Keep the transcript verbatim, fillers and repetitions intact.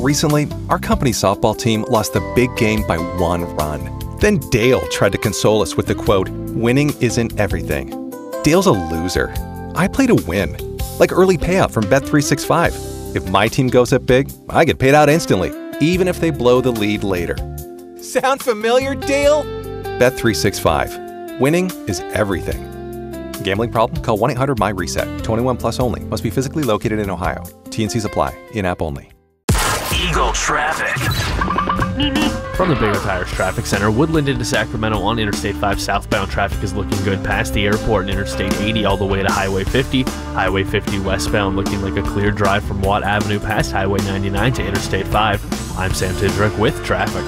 Recently, our company's softball team lost the big game by one run. Then Dale tried to console us with the quote, "Winning isn't everything." Dale's a loser. I play to win. Like early payout from Bet three sixty-five. If my team goes up big, I get paid out instantly, even if they blow the lead later. Sound familiar, Dale? Bet three sixty-five. Winning is everything. Gambling problem? Call one eight hundred M Y reset. twenty-one plus only. Must be physically located in Ohio. T and Cs apply. In-app only. Eagle traffic. From the Bigger Tires Traffic Center, Woodland into Sacramento on Interstate five southbound traffic is looking good past the airport and Interstate eighty all the way to Highway fifty. Highway fifty westbound looking like a clear drive from Watt Avenue past Highway ninety-nine to Interstate five. I'm Sam Tidrick with traffic.